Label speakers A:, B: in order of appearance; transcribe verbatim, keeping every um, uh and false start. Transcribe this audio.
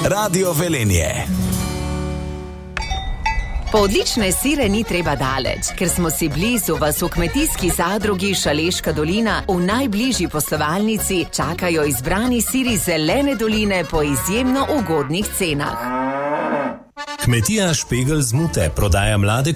A: Radio Velenje.
B: Po odlične sire ni treba daleč, ker smo si blizu, vas v kmetijski zadrugi Šaleška dolina v najbližji poslovalnici čakajo izbrani siri Zelene doline po izjemno ugodnih cenah.
C: Kmetija Špegel z Mute prodaja mlade